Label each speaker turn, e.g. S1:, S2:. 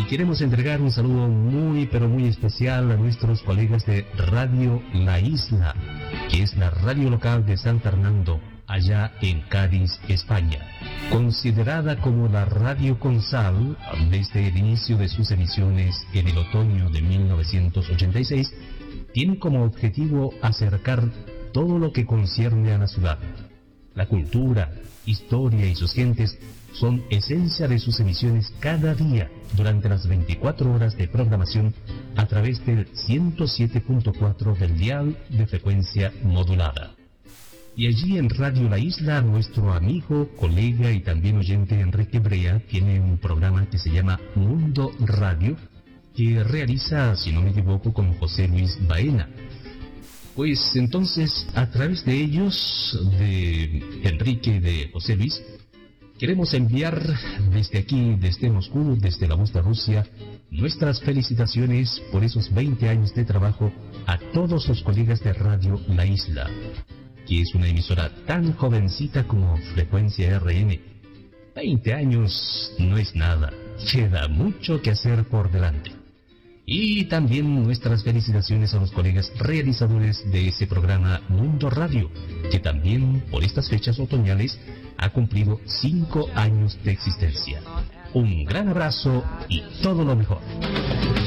S1: Y queremos entregar un saludo muy pero muy especial a nuestros colegas de Radio La Isla, que es la radio local de San Fernando, allá en Cádiz, España. Considerada como la radio con sal desde el inicio de sus emisiones en el otoño de 1986, tiene como objetivo acercar todo lo que concierne a la ciudad. La cultura, historia y sus gentes son esencia de sus emisiones cada día durante las 24 horas de programación a través del 107.4 del dial de frecuencia modulada. Y allí en Radio La Isla, nuestro amigo, colega y también oyente Enrique Brea tiene un programa que se llama Mundo Radio, que realiza, si no me equivoco, con José Luis Baena. Pues entonces, a través de ellos, de Enrique y de José Luis, queremos enviar desde aquí, desde Moscú, desde la voz de Rusia, nuestras felicitaciones por esos 20 años de trabajo a todos los colegas de Radio La Isla, que es una emisora tan jovencita como Frecuencia RN. 20 años no es nada, queda mucho que hacer por delante. Y también nuestras felicitaciones a los colegas realizadores de ese programa Mundo Radio, que también por estas fechas otoñales ha cumplido 5 años de existencia. Un gran abrazo y todo lo mejor.